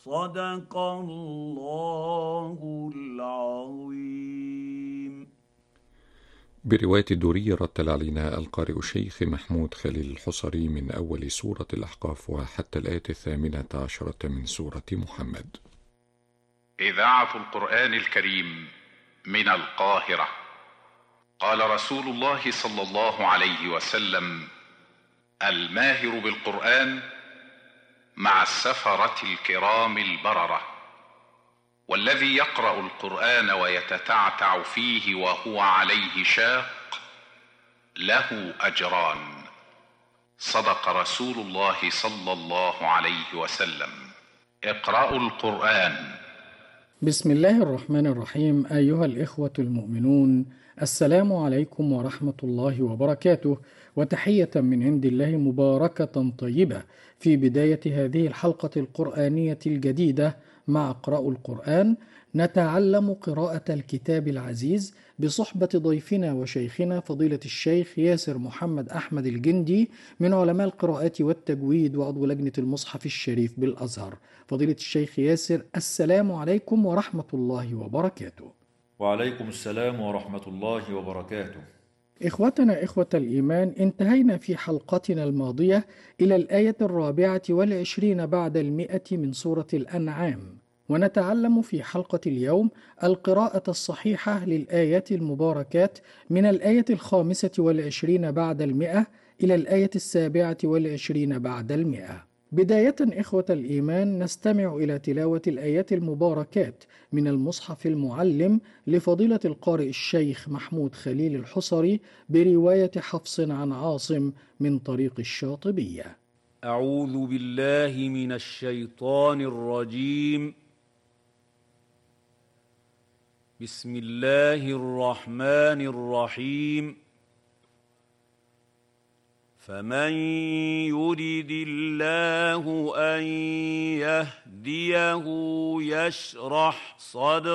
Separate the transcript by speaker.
Speaker 1: صدق الله العظيم.
Speaker 2: برواية الدورية رتل علينا القارئ الشيخ محمود خليل الحصري من أول سورة الأحقاف وحتى الآية 18 من سورة محمد.
Speaker 3: إذاعة القرآن الكريم من القاهرة. قال رسول الله صلى الله عليه وسلم: الماهر بالقرآن مع السفرة الكرام البررة، والذي يقرأ القرآن ويتتعتع فيه وهو عليه شاق له أجران. صدق رسول الله صلى الله عليه وسلم. اقرأوا القرآن.
Speaker 4: بسم الله الرحمن الرحيم. أيها الإخوة المؤمنون، السلام عليكم ورحمة الله وبركاته، وتحية من عند الله مباركة طيبة في بداية هذه الحلقة القرآنية الجديدة مع اقرأوا القرآن. نتعلم قراءة الكتاب العزيز بصحبة ضيفنا وشيخنا فضيلة الشيخ ياسر محمد أحمد الجندي من علماء القراءات والتجويد وعضو لجنة المصحف الشريف بالأزهر. فضيلة الشيخ ياسر، السلام عليكم ورحمة الله وبركاته.
Speaker 5: وعليكم السلام ورحمة الله وبركاته.
Speaker 4: إخوتنا إخوة الإيمان، انتهينا في حلقتنا الماضية إلى الآية 24 بعد 100 من سورة الأنعام، ونتعلم في حلقة اليوم القراءة الصحيحة للآيات المباركات من الآية 25 بعد 100 إلى الآية 27 بعد 100. بداية إخوة الإيمان، نستمع إلى تلاوة الآيات المباركات من المصحف المعلم لفضيلة القارئ الشيخ محمود خليل الحصري برواية حفص عن عاصم من طريق الشاطبية.
Speaker 1: أعوذ بالله من الشيطان الرجيم. بسم الله الرحمن الرحيم. فمن يرد الله أن يهديه يشرح صدره